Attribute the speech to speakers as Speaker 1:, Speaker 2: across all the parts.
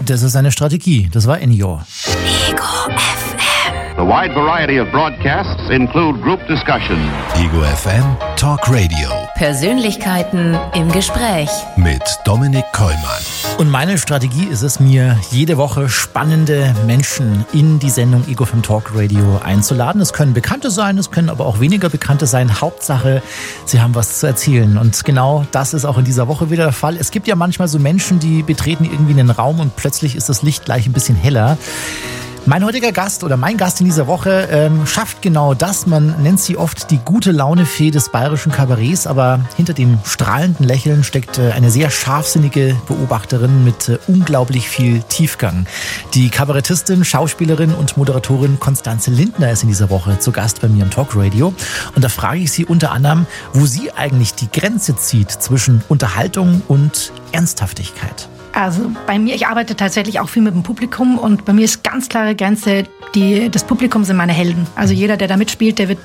Speaker 1: Das ist eine Strategie. Das war Ennio.
Speaker 2: Ego FM.
Speaker 3: The wide variety of broadcasts include group discussion.
Speaker 4: Ego FM Talk Radio.
Speaker 2: Persönlichkeiten im Gespräch.
Speaker 4: Mit Dominik Kollmann.
Speaker 1: Und meine Strategie ist es, mir jede Woche spannende Menschen in die Sendung Ego FM Talk Radio einzuladen. Es können Bekannte sein, es können aber auch weniger Bekannte sein. Hauptsache, sie haben was zu erzählen. Und genau das ist auch in dieser Woche wieder der Fall. Es gibt ja manchmal so Menschen, die betreten irgendwie einen Raum und plötzlich ist das Licht gleich ein bisschen heller. Mein heutiger Gast oder mein Gast in dieser Woche schafft genau das. Man nennt sie oft die gute Laune-Fee des bayerischen Kabarets, aber hinter dem strahlenden Lächeln steckt eine sehr scharfsinnige Beobachterin mit unglaublich viel Tiefgang. Die Kabarettistin, Schauspielerin und Moderatorin Constanze Lindner ist in dieser Woche zu Gast bei mir im Talkradio. Und da frage ich sie unter anderem, wo sie eigentlich die Grenze zieht zwischen Unterhaltung und Ernsthaftigkeit.
Speaker 5: Also bei mir, ich arbeite tatsächlich auch viel mit dem Publikum und bei mir ist ganz klare Grenze, das Publikum sind meine Helden. Also jeder, der da mitspielt, der wird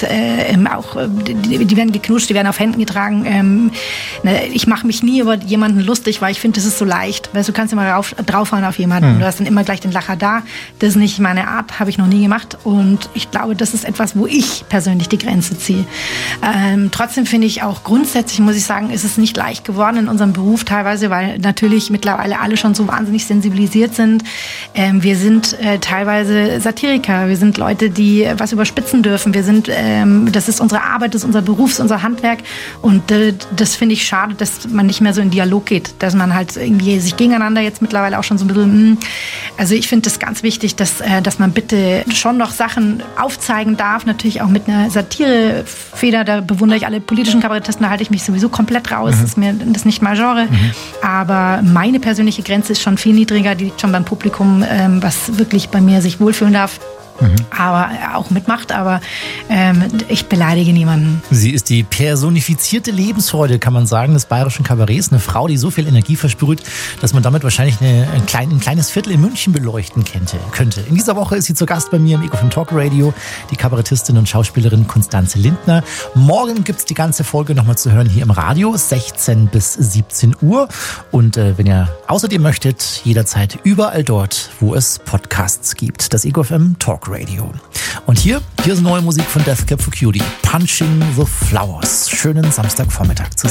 Speaker 5: die werden geknutscht, die werden auf Händen getragen. Ich mache mich nie über jemanden lustig, weil ich finde, das ist so leicht. Weißt, du kannst immer draufhauen auf jemanden. Du hast dann immer gleich den Lacher da. Das ist nicht meine Art, habe ich noch nie gemacht. Und ich glaube, das ist etwas, wo ich persönlich die Grenze ziehe. Trotzdem finde ich auch grundsätzlich, muss ich sagen, ist es nicht leicht geworden in unserem Beruf teilweise, weil natürlich mittlerweile alle schon so wahnsinnig sensibilisiert sind. Wir sind teilweise Satiriker, wir sind Leute, die was überspitzen dürfen. Wir sind, das ist unsere Arbeit, das ist unser Beruf, das ist unser Handwerk. Und das finde ich schade, dass man nicht mehr so in Dialog geht, dass man halt irgendwie sich gegeneinander jetzt mittlerweile auch schon so ein bisschen, also ich finde das ganz wichtig, dass man bitte schon noch Sachen aufzeigen darf, natürlich auch mit einer Satirefeder, da bewundere ich alle politischen Kabarettisten, da halte ich mich sowieso komplett raus, das ist nicht mein Genre. Aber meine persönliche Grenze ist schon viel niedriger, die liegt schon beim Publikum, was wirklich bei mir sich wohlfühlen darf. Aber auch mitmacht, aber ich beleidige niemanden.
Speaker 1: Sie ist die personifizierte Lebensfreude, kann man sagen, des bayerischen Kabarets. Eine Frau, die so viel Energie versprüht, dass man damit wahrscheinlich ein kleines Viertel in München beleuchten könnte. In dieser Woche ist sie zu Gast bei mir im Ego FM Talk Radio, die Kabarettistin und Schauspielerin Constanze Lindner. Morgen gibt's die ganze Folge nochmal zu hören hier im Radio, 16 bis 17 Uhr. Und wenn ihr außerdem möchtet, jederzeit überall dort, wo es Podcasts gibt. Das Ego FM Talk Radio. Und hier ist neue Musik von Death Cab for Cutie. Punching the Flowers. Schönen Samstagvormittag zusammen.